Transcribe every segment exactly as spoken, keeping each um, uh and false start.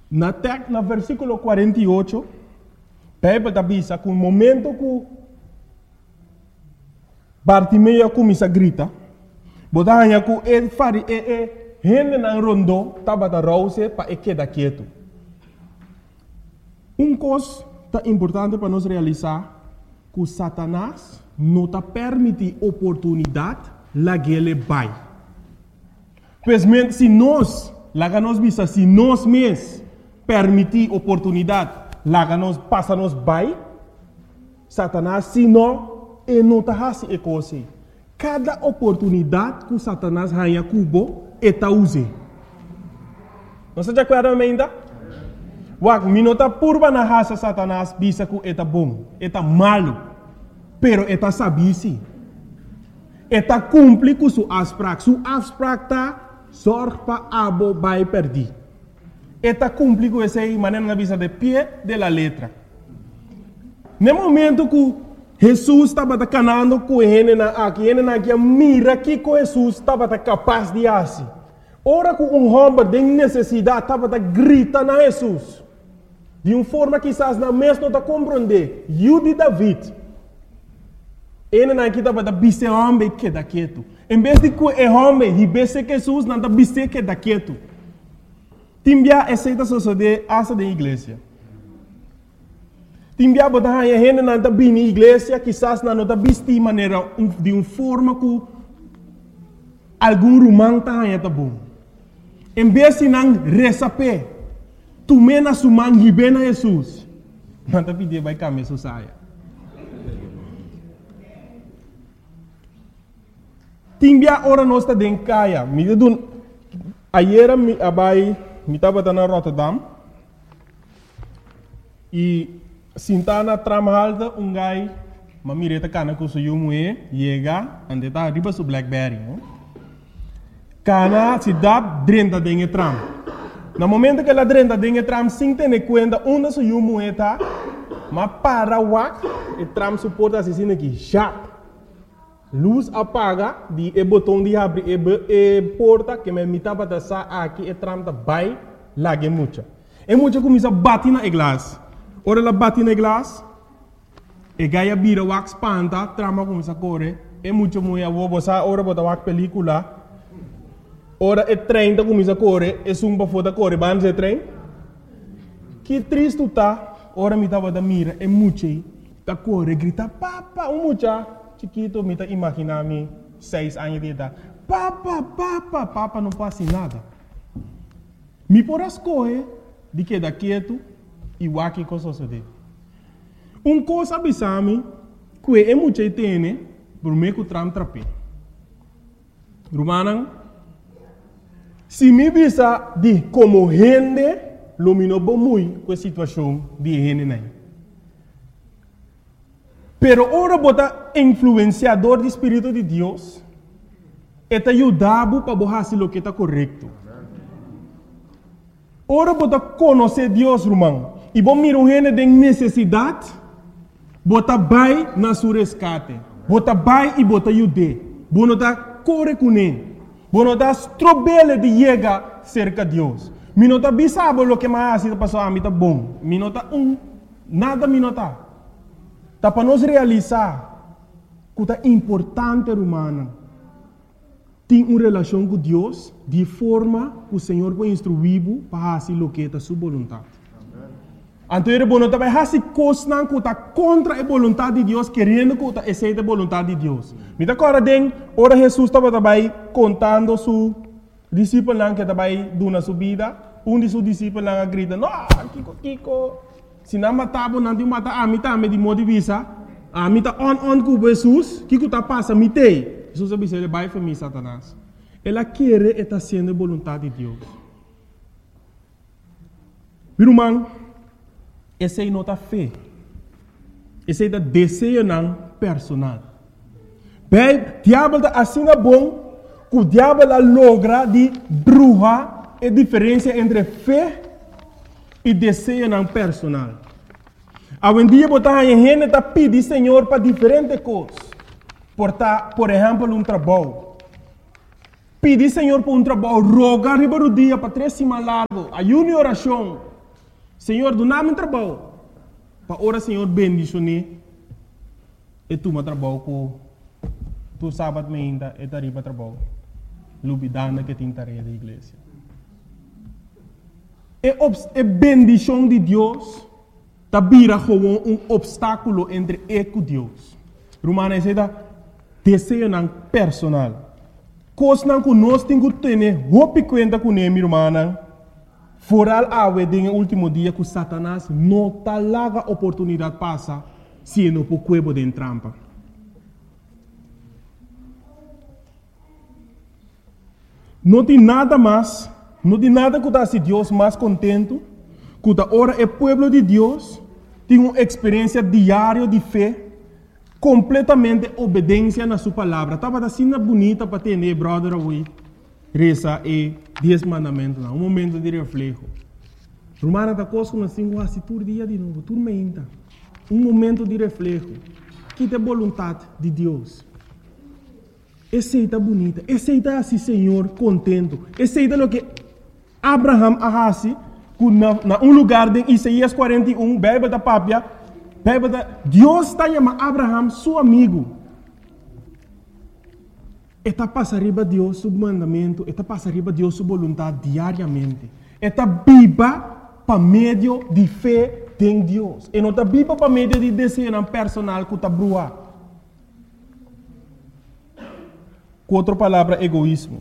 Na tek, na versículo cuarenta y ocho, Bíblia avisa que no momento que Bartimeu começa a gritar, botava que ele fari e e gente na rondo estava da rouse para ele quedar quieto. Um coisa tá importante para nós realizar que Satanás não está permite oportunidade lá que ele vai. Pois se nós, lá que nós visa, se nós mesmos permitir oportunidade, lá que nós passa nós vai, Satanás, se não, ele não está fazendo a coisa. Cada oportunidade que Satanás ganha cubo, ele está usando. Não se acorda ainda? Wak, minota purba na raça Satanás, bisa que ele está bom, ele está malo, pero ele está sabisi. Ele está cumpre com sua afspraak. Sua afspraak está zorg para abo vai perder. Ele está cumpre com essa maneira na visa de pé de la letra. No momento que Jesus estava canando com ele aqui, ele aqui mira que Jesus estava capaz de fazer. Ora que um homem tem necessidade estava gritando a Jesus. De uma forma que quizás na mesma não está compreender. Eu de David. Ele não estava a biser homem que está quieto. Em vez de que o homem ribesse Jesus, não está biser que está quieto. Timbia aceita suceder essa da igreja. Timbia botar a gente não está bem na igreja, quizás não está biser de maneira, de uma forma que algum romano está bom. Em vez de não receber, tu mena su man ribena Jesus. Não está pedindo vai caminhar sua saia. Timbia ora nós está dentro caia. Me deu ayer me abai me estava na Rotterdam e sentana trama alta um gai mamireta cana com seu moe chega ande tá riba su Blackberry. Cana se dá dentro dentro tram. No momento que ela dentro dentro tram sem ter conta onde seu moe tá, mas para wak e tram suporta assim aqui já. Luz apaga, di e botão de abrir e, e porta que me mitava da sa aqui e tramta vai lage mucha. E mucha começa a bater na glass. Ora ela bate na glass, e gaia bira wax panta, trama começa a correr. E mucha mulher vou botar ora botar wax película. Ora e trem da começa a correr, e sumba foda correr, ban se trem. Que triste tá, ora mitava da mira e mucha tá correr, grita papa, um mucha. Chiquito, me está imaginando seis anos de idade. Papa, papa, papa, não passa nada. Me por as coisas de que da quieto e o aqui com suceder. Um coisa abisame que é muito tem por meio que tram trape. Romana, se me visa de como gente, lumino bom muito com a situação de gente não. Pero ora bota influenciador do Espírito de Deus, eta ajudava para fazer o que está correto. Ora bota conhecer Deus, irmão, e bom mirar um gente de necessidade, bota vai na sua resgate, bota vai e bota ajude, bota tá corre com ele, bota strobele de chegar cerca de Deus. Minota bisabo o que mais assim passou a mim tá bom, minota um nada minota. Tá para nós realizar que é importante, humana, ter uma relação com Deus de forma que o Senhor vai instruir para fazer o que é a sua vontade. Então, ele vai fazer coisas que está contra a vontade de Deus, querendo que aceite a vontade de Deus. Me dá agora, ora Jesus estava também contando seu discípulo que estava dando a sua vida. Um de seus discípulos grita, não, Kiko, Kiko. Se não matava, não tinha matar a mim também de modo de vista. A mim está on on com Jesus. O que está passando? Me tem. Jesus disse, ele vai para mim, Satanás. Ela quer e está sendo a vontade de Deus. Meu irmão, essa é nota fé. Essa é o desejo não personal. Bem, o diabo está assim bom que o diabo logra de bruxa a diferença entre fé e desejo não personal. Hoje em dia, botar a gente está pedindo Senhor para diferentes coisas. Por, ta, por exemplo, um trabalho. Pedir Senhor para um trabalho, rogar riba do dia para três semanas largo, a uma oração, Senhor, do nada trabalho. Para ora, Senhor, bendicione. E tu me trabalho com tu sábado me ainda e tari para trabalho. Lubidana que tem tarefa da igreja. E a bendição de Deus tá vira gewoon um obstáculo entre eu e Deus. Romana diz desejo não personal. Coisa não que nós temos que ter roupa conta com ele, irmã. Foral awe den último dia que Satanás não tá larga oportunidade passa se não por cuebo de trampa. Não tem nada mais, não tem nada que se Deus mais contento, que ora o povo de Deus tem uma experiência diária de fé, completamente obediência na sua palavra. Estava assim bonita para ter, né, brother, hoje, reza e dez mandamentos, um momento de reflexo. Romana da coisa como assim, quase todo dia de novo, tudo menta. Um momento de reflexo, que tem vontade de Deus. Aceita bonita, aceita assim, Senhor, contento. Aceita o que Abraham arrasi, na, na um lugar de Isaías quarenta e um, bebe da papia, bebe da... Deus está chamando Abraham, seu amigo. Eta passa arriba Deus, seu mandamento, eta passa arriba Deus, sua vontade diariamente. Eta biba para meio de fé em Deus. E não está biba para meio de desejo personal que está brua. Com outra palavra, egoísmo.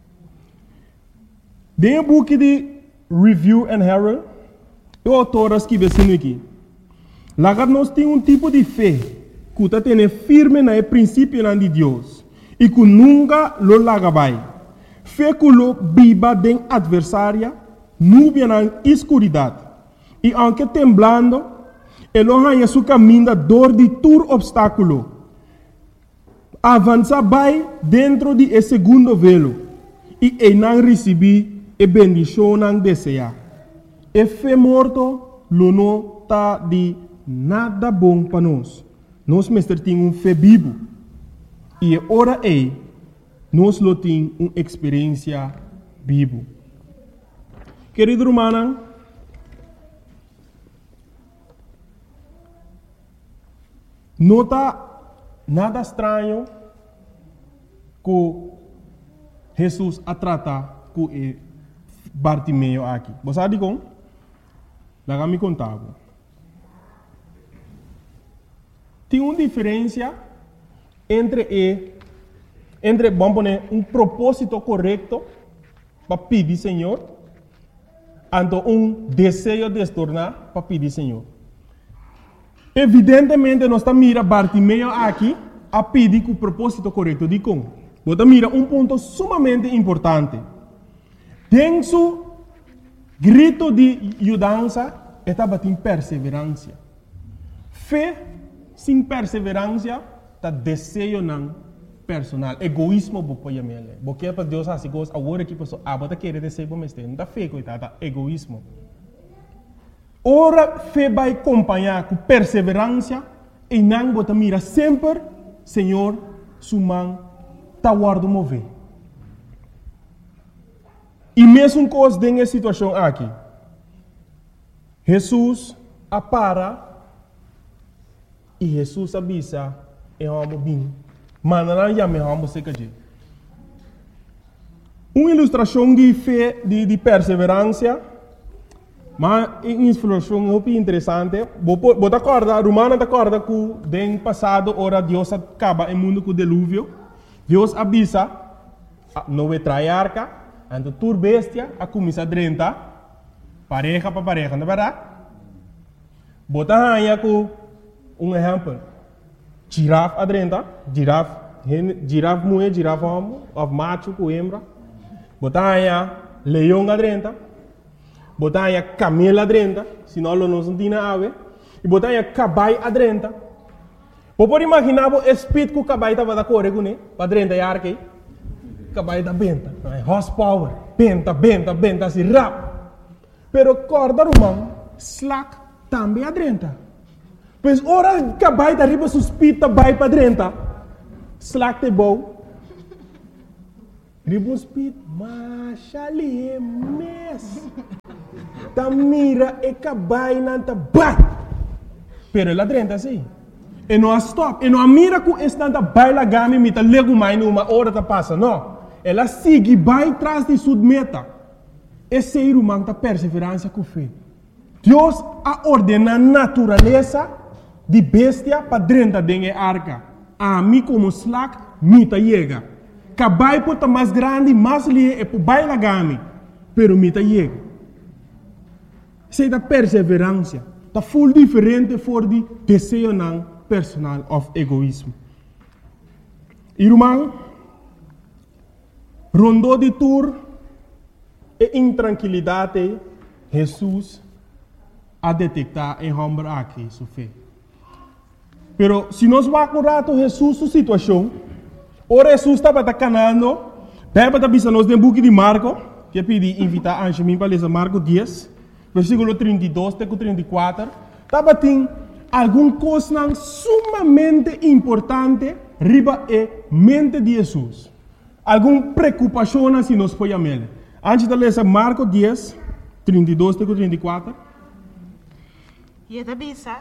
Dentro do book de Review and Herald, o autor escreve assim aqui. Lá nós temos um tipo de fé que está tendo firme no princípio de Deus e que nunca lo larga vai. Fé que lo viva de adversária, nuvem na escuridade. E aunque temblando, ele arranha seu caminho da dor de todo obstáculo. Avança vai dentro de esse segundo velo e ele não recebe a bendição não deseja. E fé morto, lo não está de nada bom para nós. Nós mestre tem um fé vivo e ora é nós lo tem uma experiência vivo. Querido irmão, não está nada estranho que Jesus a tratar com Bartimeu aqui. Você sabe como? Lá me contava. Tem uma diferença entre e, entre vamos poner um propósito correto para pedir Senhor, e um desejo de se tornar para pedir Senhor. Evidentemente, nós estamos mirando Bartimeu aqui a pedir com o propósito correto de como. Você mira um ponto sumamente importante. Tem seu grito de ajudança, estava em perseverança. Fé sem perseverança, está desejo não personal. Egoísmo, você pode porque para Deus assim coisa, agora que pessoa, ah, você quer desejo para mim, não está fé, coitada, egoísmo. Ora, fé vai acompanhar com perseverança e não você mira sempre, Senhor, sua mão está guardando mover. E mesmo coisa nessa situação aqui, Jesus apara e Jesus avisa e vamos bem. Mas não já me vamos ser que uma ilustração de fé, de, de perseverança, mas uma ilustração muito interessante. Você acorda, Romana acorda que no passado, ora Deus acaba o mundo com o dilúvio. Deus avisa, não vai trair arca, então tur bestia, a começar a drenta, pareja para pareja, não é verdade? Você aí com um exemplo. Girafa a drenta, girafa, girafa mulher, girafa homem, of macho com hembra. Você aí leão a drenta. Botar aí camelo adrenta, senão não se tem ave. E botar aí cabai adrenta. Pode imaginar o espírito que o cabai estava da correr com ele, para adrenta e arque. Cabai da benta, horsepower, benta, benta, benta, assim, rap. Pero corda romano, slack, também adrenta. Pois ora cabai da riba suspita, vai para adrenta. Slack te bom. Riba speed, mas ali é mes. ta mira e cabai nanta bai. Pero ela drenta assim. E não stop. E não mira que estanta baila gami mita lego mai numa hora ta passa, não. Ela sigue vai atrás de sua meta. Esse ser humano ta perseverança com fé. Deus a ordena a natureza de bestia para drenta dengue arca. A mim como slack mita chega. Cabai pota mais grande, mais lie e baila gami. Pero mita chega. Sei da perseverança. Ta full diferente for de desejo não personal of egoísmo. Irmão, rondou de tour e intranquilidade, Jesus a detectar em homem aqui sua fé. Pero se nós vamos curar Jesus sua situação, o Jesus estava canando, pega para bisa nós no book de Marco, que pedi invitar a Anjamim para ler Marco dez, versículo trinta e dois até trinta e quatro, estava tem alguma coisa sumamente importante riba e mente de Jesus. Alguma preocupação se nós podemos ver. Antes de ler Marco dez, trinta e dois até trinta e quatro. E esta bisa.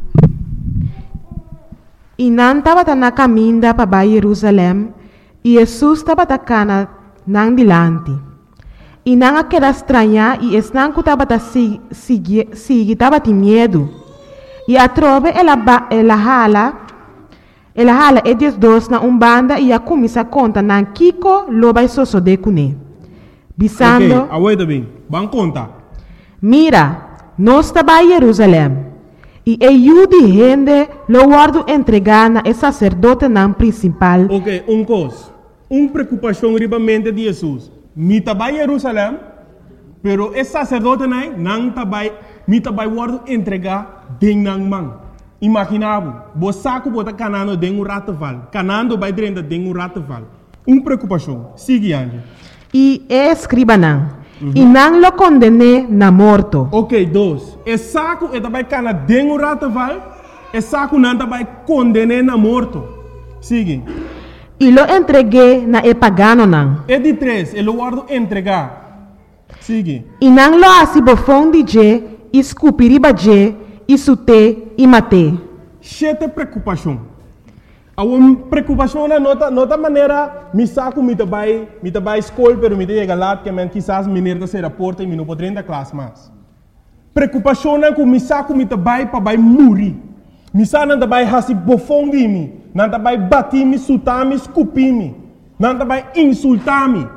E não estava na caminho para Jerusalém, e Jesus estava na não dilante. E não aquela estranha, e não que estava seguir, estava de medo. E a trove ela ela hala, ela hala e diz dois na umbanda e a começa a conta na Kiko loba e soso de cune. Bisando. Ok, aguenta bem, vamos contar. Mira, nós estava em Jerusalém. E eu de gente lo guardo entregar na sacerdote não principal. Ok, um coisa, uma preocupação riba mente de Jesus. Mi estava em Jerusalém, pero esse sacerdote não não estava, mi estava guardo entregar den nang man. Imaginavo, bo saco bota canando den um rataval, canando vai dentro den um rataval. Uma preocupação. Sigue ande. E é escriba não. Uhum. E não lo condene na morto. Ok, dois. E saco e também cana den um rataval, e saco não também condene na morto. Sigue. E lo entreguei na e pagano não. E de três, ele guardo entregar. Sigue. E não lo assim bofão de je, escupiriba je, e sute e mate. Chete preocupação. A uma preocupação na nota, nota maneira, me saco me trabalho, me trabalho escola, pero me chega lá que men quizás me nerda ser a porta e me não poderia da classe mais. Preocupação na que me saco me trabalho para vai morrer. Me saco não trabalho hasi bofão de mim, não trabalho bater me, sutar me, escupir me, não trabalho insultar me.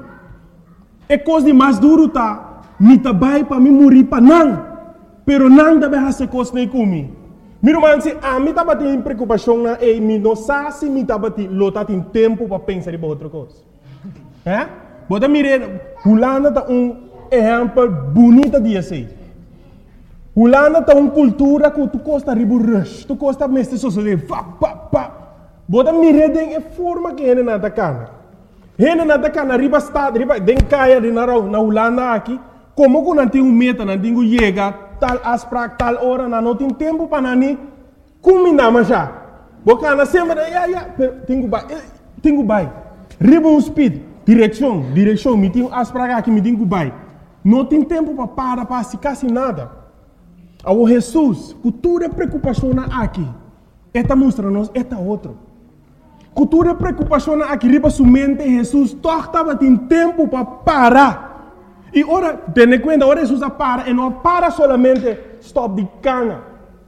É coisa de mais duro tá, me trabalho para me morrer para não, pero não trabalho hasi coisa nem comigo. Meu irmão, se a mim estava tendo preocupação na e me não sabe se me estava tendo lotar tem tempo para pensar em outra coisa. É? Bota mire, Holanda tá um exemplo bonito de assim. Holanda tá uma cultura que tu costa ribu rush, tu costa mestre sociedade, pa pa pa. Bota mire den é forma que ele nada cana. Ele nada cana riba estado, riba den caia de na na Holanda aqui, como que não tem um meta, não tem um chega tal asprak tal hora na não tem tempo para nani combinar mas já bocana sempre ya ya tenho vai tenho vai riba um speed direção direção me tenho asprak aqui me tenho vai não tem tempo para parar para se quase nada ao Jesus cultura preocupação aqui esta mostra nos esta outro cultura preocupação aqui riba sua mente Jesus torta tem tempo para parar. E ora, tendo em conta, ora Jesus para, e não para somente stop de cana.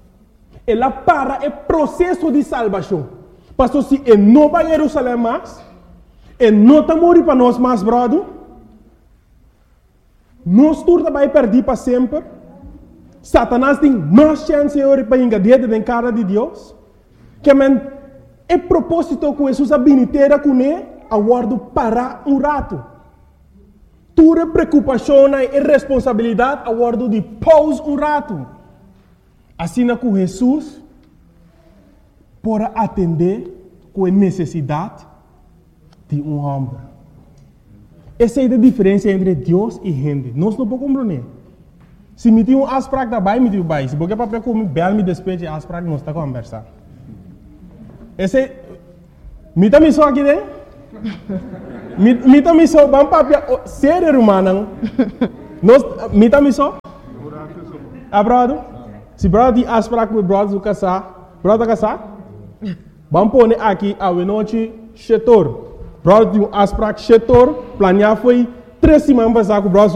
Ela para é processo de salvação. Pastor, se ele não vai a Jerusalém mais, ele não está morrendo para nós mais, brother, nós turma vai perder para sempre. Satanás tem mais chance para engadir na cara de Deus. Que man, é propósito que Jesus abiniteira com ele, aguardo parar um rato. Tua preocupação e responsabilidade a guardo de pause um rato. Assim que Jesus pode atender com a necessidade de um homem. Essa é a diferença entre Deus e gente. Nós não podemos compreender. Se me tem um asprak da bai, me tem um bai. Se porque para como bel me despeje asprak, nós está conversando. Esse me tá me só aqui dentro. Mita miso bang papia ser humano. Nos mita miso? Ah, brother? Se brother tem afspraak met brother do casar, brother casar? Vamos pôr aqui a noite setor. Brother tem um afspraak setor, planear foi três semanas passar com brother